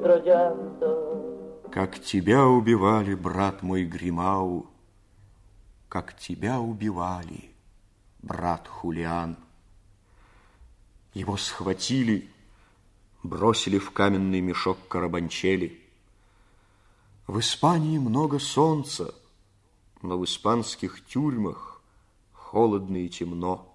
Как тебя убивали, брат мой Гримау, как тебя убивали, брат Хулиан. Его схватили, бросили в каменный мешок Карабанчели. В Испании много солнца, но в испанских тюрьмах холодно и темно.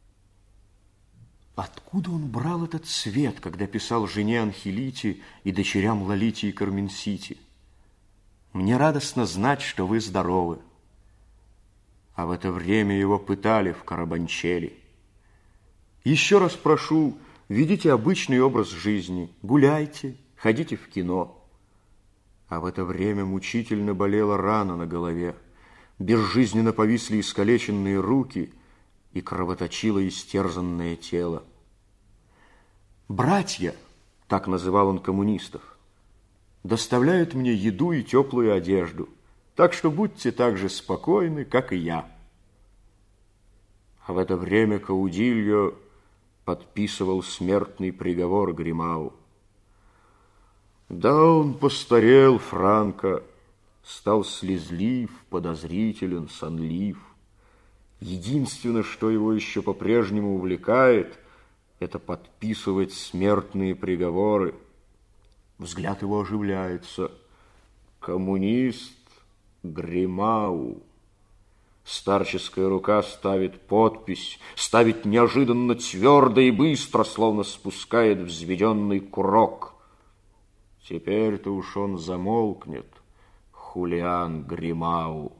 Откуда он брал этот цвет, когда писал жене Анхелите и дочерям Лолите и Карменсите? Мне радостно знать, что вы здоровы. А в это время его пытали в Карабанчели. Еще раз прошу, ведите обычный образ жизни, гуляйте, ходите в кино. А в это время мучительно болела рана на голове, безжизненно повисли искалеченные руки и кровоточило истерзанное тело. «Братья», так называл он коммунистов, доставляют мне еду и теплую одежду, так что будьте так же спокойны, как и я. А в это время Каудильо подписывал смертный приговор Гримау. Да, он постарел, Франко, стал слезлив, подозрителен, сонлив. Единственное, что его еще по-прежнему увлекает, это подписывать смертные приговоры. Взгляд его оживляется. Коммунист Гримау. Старческая рука ставит подпись, ставит неожиданно твердо и быстро, словно спускает взведенный курок. Теперь-то уж он замолкнет, Хулиан Гримау.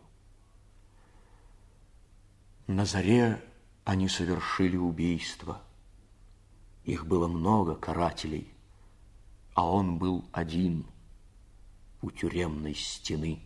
На заре они совершили убийство. Их было много карателей, а он был один у тюремной стены.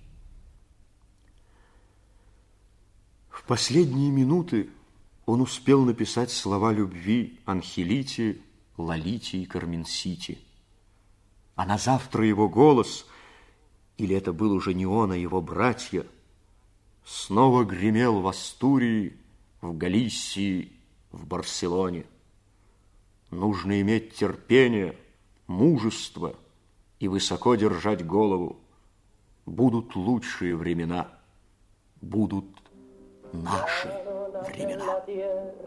В последние минуты он успел написать слова любви Анхелите, Лолите и Карменсите. А на завтра его голос, или это был уже не он, а его братья, снова гремел в Астурии, в Галисии, в Барселоне. Нужно иметь терпение, мужество и высоко держать голову. Будут лучшие времена, будут наши времена.